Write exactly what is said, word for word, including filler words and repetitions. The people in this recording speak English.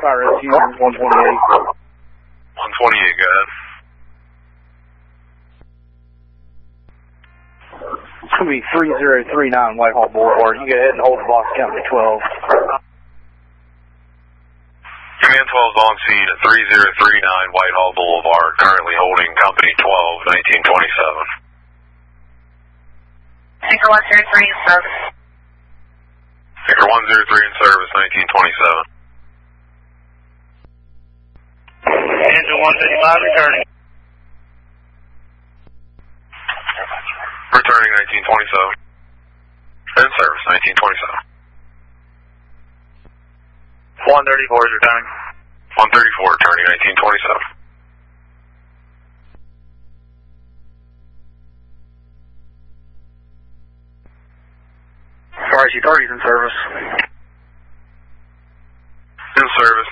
Fire Rescue, one twenty-eight. one twenty-eight, go ahead. It's going to be three zero three nine Whitehall Boulevard. You go ahead and hold the box count to twelve. Command twelve is on scene at three zero three nine Whitehall Boulevard, currently holding Company twelve, nineteen twenty-seven. Anchor one zero three in service. Anchor one zero three in service, nineteen twenty-seven. Angel one fifty-five returning. Returning nineteen twenty-seven. In service, nineteen twenty-seven. one thirty-four is returning. one thirty-four returning nineteen twenty-seven. R C thirty is in service. In service.